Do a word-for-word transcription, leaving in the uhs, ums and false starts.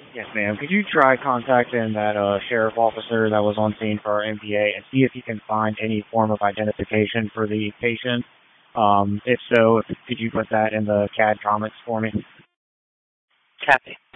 Yes, ma'am. Could you try contacting that uh, sheriff officer that was on scene for our M P A and see if you can find any form of identification for the patient? Um, if so, if, could you put that in the C A D comments for me? Copy.